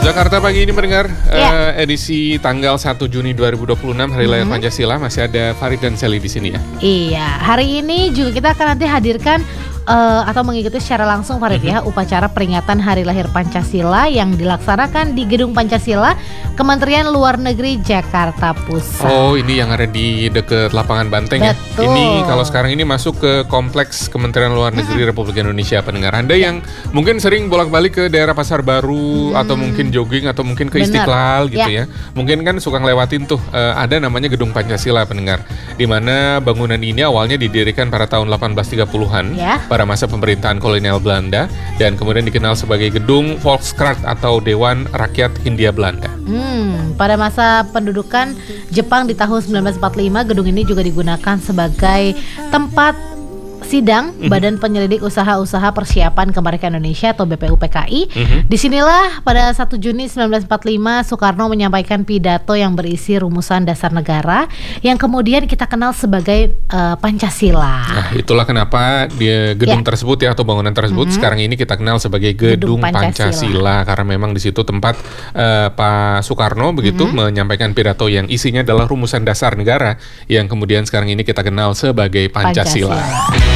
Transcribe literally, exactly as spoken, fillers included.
Jakarta pagi ini mendengar Ya. uh, edisi tanggal satu Juni dua ribu dua puluh enam Hari Lahir Mhm. Pancasila. Masih ada Farid dan Sally di sini ya. Iya, hari ini juga kita akan nanti hadirkan uh, atau mengikuti secara langsung Farid ya upacara peringatan Hari Lahir Pancasila yang dilaksanakan di Gedung Pancasila, Kementerian Luar Negeri Jakarta Pusat. Oh, ini yang ada di dekat lapangan Banteng ya. Betul. Ini kalau sekarang ini masuk ke kompleks Kementerian Luar Negeri Republik Indonesia. Pendengar Anda yang mungkin sering bolak-balik ke daerah Pasar Baru atau mungkin jogging atau mungkin ke Benar. Istiqlal gitu Ya. ya. Mungkin kan suka ngelewatin tuh uh, ada namanya Gedung Pancasila, pendengar. Di mana bangunan ini awalnya didirikan pada tahun delapan belas tiga puluhan Ya. pada masa pemerintahan kolonial Belanda dan kemudian dikenal sebagai Gedung Volkskrant atau Dewan Rakyat Hindia Belanda. Hmm, pada masa pendudukan Jepang di tahun sembilan belas empat puluh lima, gedung ini juga digunakan sebagai tempat sidang Badan Penyelidik Usaha-Usaha Persiapan Kemerdekaan Indonesia atau B P U P K I. Mhm. Disinilah pada satu Juni sembilan belas empat puluh lima Soekarno menyampaikan pidato yang berisi rumusan dasar negara yang kemudian kita kenal sebagai uh, Pancasila. Nah, itulah kenapa dia gedung Ya. tersebut ya atau bangunan tersebut sekarang ini kita kenal sebagai Gedung, Gedung Pancasila. Pancasila. Karena memang di situ tempat eh, Pak Soekarno begitu menyampaikan pidato yang isinya adalah rumusan dasar negara yang kemudian sekarang ini kita kenal sebagai Pancasila. Pancasila.